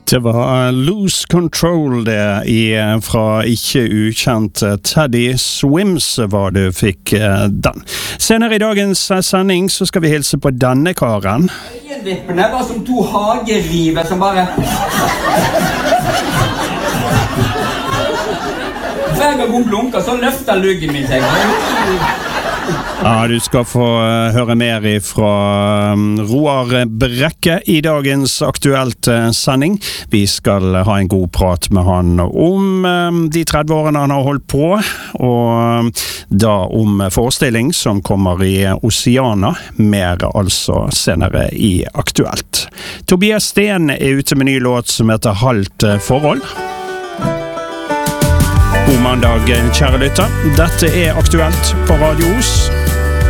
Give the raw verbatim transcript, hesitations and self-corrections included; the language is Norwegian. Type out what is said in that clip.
Det var Lose Control det i, fra ikke ukjent Teddy Swims var du fikk den. Senere i dagens sending så skal vi hilse på denne karen. Øyenvippene var som to hageriver som bare... Hver gang hun blunker så løfter luggen min seg. Ja, du skal få høre mer fra Roar Brekke i dagens aktuelt sending. Vi skal ha en god prat med han om de tretti årene han har holdt på, og da om forestilling som kommer i Oceana, mer altså senere i aktuelt. Tobias Sten er ute med ny låt som heter Halvt forhold. God mandag, kjære lytter. Dette er aktuelt på Radio Os.